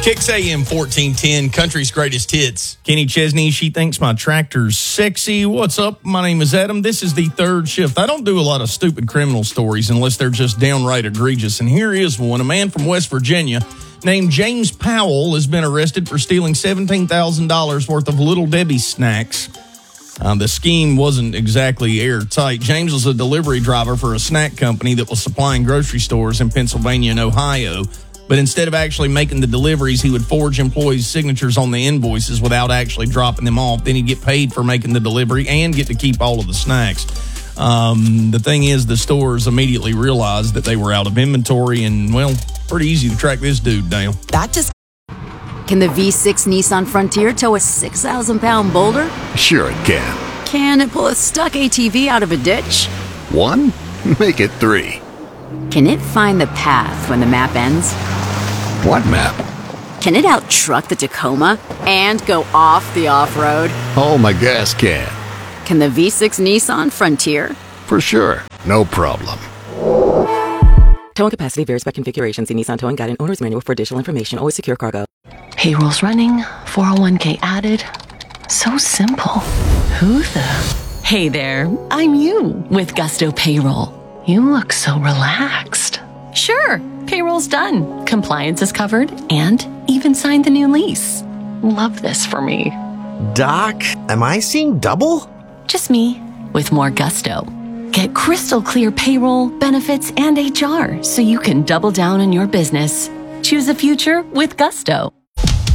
Kicks AM 1410, country's greatest hits. Kenny Chesney, she thinks my tractor's sexy. What's up? My name is Adam. This is the third shift. I don't do a lot of stupid criminal stories unless they're just downright egregious. And here is one. A man from West Virginia named James Powell has been arrested for stealing $17,000 worth of Little Debbie snacks. The scheme wasn't exactly airtight. James was a delivery driver for a snack company that was supplying grocery stores in Pennsylvania and Ohio. But instead of actually making the deliveries, he would forge employees' signatures on the invoices without actually dropping them off. Then he'd get paid for making the delivery and get to keep all of the snacks. The thing is, the stores immediately realized that they were out of inventory and, well, pretty easy to track this dude down. Can the V6 Nissan Frontier tow a 6,000-pound boulder? Sure it can. Can it pull a stuck ATV out of a ditch? 1? Make it 3. Can it find the path when the map ends? What map? Can it out-truck the Tacoma and go off the off-road? Oh, my gas can. Can the V6 Nissan Frontier? For sure. No problem. Towing capacity varies by configuration. See Nissan Towing Guide and Owner's Manual for additional information. Always secure cargo. Payroll's running, 401k added. So simple. Who the? Hey there, I'm you with Gusto Payroll. You look so relaxed. Sure, payroll's done. Compliance is covered and even signed the new lease. Love this for me. Doc, am I seeing double? Just me with more gusto. Get crystal clear payroll, benefits, and HR so you can double down on your business. Choose a future with Gusto.